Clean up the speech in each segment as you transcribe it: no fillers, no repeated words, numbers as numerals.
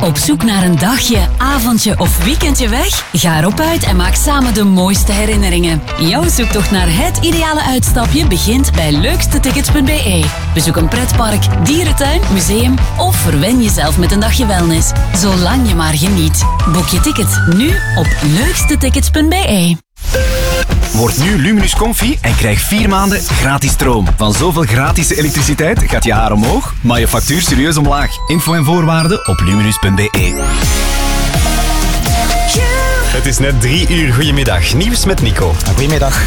Op zoek naar een dagje, avondje of weekendje weg? Ga erop uit en maak samen de mooiste herinneringen. Jouw zoektocht naar het ideale uitstapje begint bij leukstetickets.be. Bezoek een pretpark, dierentuin, museum of verwen jezelf met een dagje wellness. Zolang je maar geniet. Boek je ticket nu op leukstetickets.be. Word nu Luminus Comfy en krijg 4 maanden gratis stroom. Van zoveel gratis elektriciteit gaat je haar omhoog, maar je factuur serieus omlaag. Info en voorwaarden op luminus.be. Het is net 3 uur. Goedemiddag. Nieuws met Nico. Goedemiddag.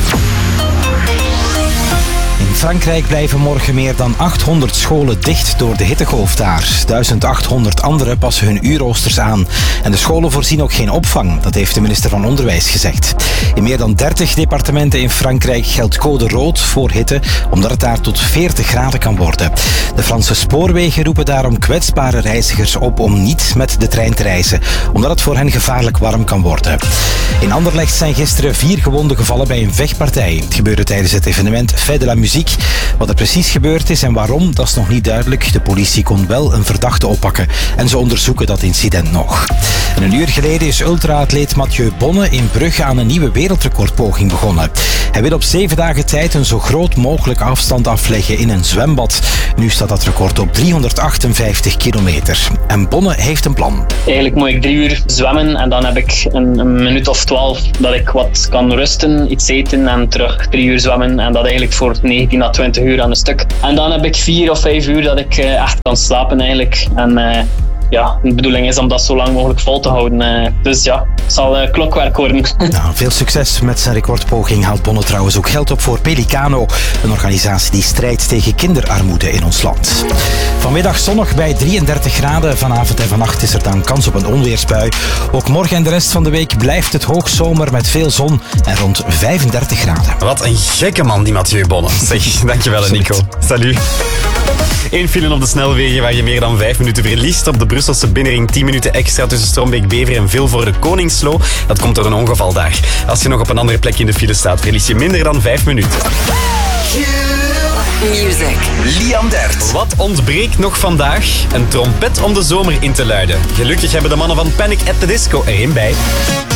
In Frankrijk blijven morgen meer dan 800 scholen dicht door de hittegolf daar. 1800 anderen passen hun uurroosters aan. En de scholen voorzien ook geen opvang, dat heeft de minister van Onderwijs gezegd. In meer dan 30 departementen in Frankrijk geldt code rood voor hitte, omdat het daar tot 40 graden kan worden. De Franse spoorwegen roepen daarom kwetsbare reizigers op om niet met de trein te reizen, omdat het voor hen gevaarlijk warm kan worden. In Anderlecht zijn gisteren 4 gewonden gevallen bij een vechtpartij. Het gebeurde tijdens het evenement Fête de la Musique. Wat er precies gebeurd is en waarom, dat is nog niet duidelijk. De politie kon wel een verdachte oppakken en ze onderzoeken dat incident nog. En een uur geleden is ultra-atleet Mathieu Bonne in Brugge aan een nieuwe wereldrecordpoging begonnen. Hij wil op 7 dagen tijd een zo groot mogelijk afstand afleggen in een zwembad. Nu staat dat record op 358 kilometer. En Bonne heeft een plan. Eigenlijk moet ik 3 uur zwemmen en dan heb ik een minuut of 12 dat ik wat kan rusten, iets eten en terug 3 uur zwemmen. En dat eigenlijk voor 19 à 20 uur aan een stuk. En dan heb ik 4 of 5 uur dat ik echt kan slapen eigenlijk. En de bedoeling is om dat zo lang mogelijk vol te houden. Dus ja, het zal klokwerk worden. Nou, veel succes met zijn recordpoging. Haalt Bonne trouwens ook geld op voor Pelicano, een organisatie die strijdt tegen kinderarmoede in ons land. Vanmiddag zonnig bij 33 graden. Vanavond en vannacht is er dan kans op een onweersbui. Ook morgen en de rest van de week blijft het hoogzomer met veel zon en rond 35 graden. Wat een gekke man, die Mathieu Bonne. Zeg, dankjewel Nico. Salut. 1 file op de snelwegen waar je meer dan 5 minuten verliest. Op de Brusselse binnenring 10 minuten extra tussen Strombeek-Bever en Vilvoorde Koningslo. Dat komt door een ongeval daar. Als je nog op een andere plek in de file staat, verlies je minder dan 5 minuten. Music. Liam Dert. Wat ontbreekt nog vandaag? Een trompet om de zomer in te luiden. Gelukkig hebben de mannen van Panic at the Disco er een bij.